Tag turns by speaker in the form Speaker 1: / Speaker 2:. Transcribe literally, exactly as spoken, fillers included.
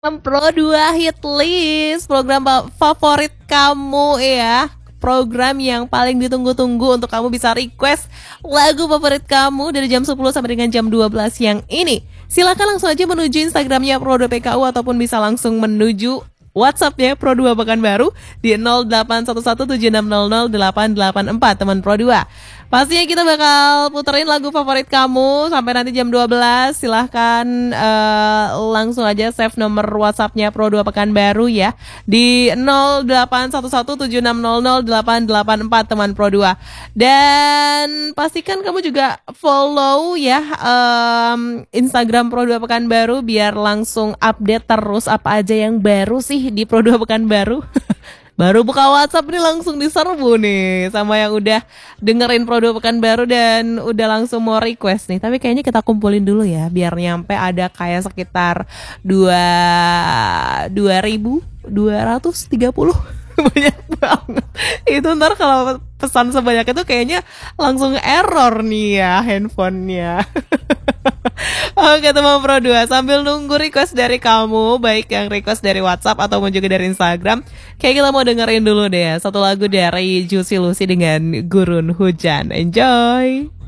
Speaker 1: Pro dua Hit List, program favorit kamu ya. Program yang paling ditunggu-tunggu untuk kamu bisa request lagu favorit kamu dari jam sepuluh sampai dengan jam dua belas yang ini. Silakan langsung aja menuju Instagramnya Pro dua P K U ataupun bisa langsung menuju WhatsAppnya Pro dua Pekanbaru di nol delapan satu satu tujuh enam nol nol delapan delapan empat teman Pro dua. Pastinya kita bakal puterin lagu favorit kamu sampai nanti jam dua belas. Silahkan uh, langsung aja save nomor WhatsAppnya Pro dua Pekanbaru ya di nol delapan satu satu tujuh enam nol nol delapan delapan empat teman Pro dua. Dan pastikan kamu juga follow ya um, Instagram Pro dua Pekanbaru biar langsung update terus apa aja yang baru sih di Pro dua Pekanbaru. Baru buka WhatsApp nih langsung diserbu nih sama yang udah dengerin Pro dua Pekanbaru dan udah langsung mau request nih. Tapi kayaknya kita kumpulin dulu ya biar nyampe ada kayak sekitar dua ribu dua ratus tiga puluh. Banyak banget. Itu ntar kalau pesan sebanyak itu kayaknya langsung error nih ya handphonenya. Oke teman Pro dua, sambil nunggu request dari kamu, baik yang request dari WhatsApp ataupun juga dari Instagram, kayak kita mau dengerin dulu deh satu lagu dari Juicy Lucy dengan Gurun Hujan. Enjoy!